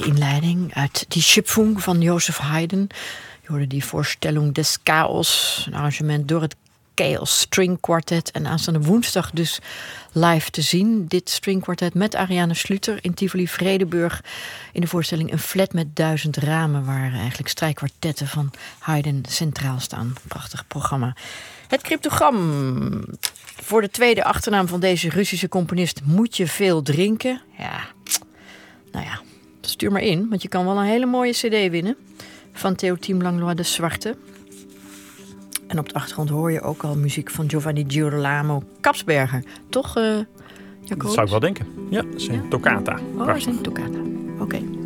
de inleiding uit Die Schöpfung van Joseph Haydn. Je hoorde die Vorstellung des Chaos, een arrangement door het Chaos String Quartet. En aanstaande woensdag dus live te zien. Dit String Quartet met Ariane Schluter in Tivoli Vredenburg. In de voorstelling Een flat met 1000 ramen, waar eigenlijk strijkkwartetten van Haydn centraal staan. Prachtig programma. Het cryptogram. Voor de tweede achternaam van deze Russische componist moet je veel drinken. Ja, nou ja, stuur maar in, want je kan wel een hele mooie cd winnen. Van Théotime Langlois de Zwarte. En op de achtergrond hoor je ook al muziek van Giovanni Girolamo Kapsberger. Toch, Jacobus? Dat zou ik wel denken. Ja, zijn toccata. Oh, zijn toccata. Oké.